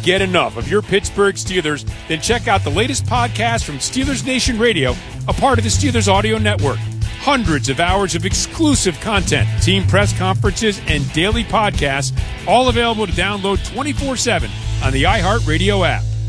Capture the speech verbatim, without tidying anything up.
get enough of your Pittsburgh Steelers, then check out the latest podcast from Steelers Nation Radio, a part of the Steelers Audio Network. Hundreds of hours of exclusive content, team press conferences, and daily podcasts, all available to download twenty-four seven on the iHeartRadio app.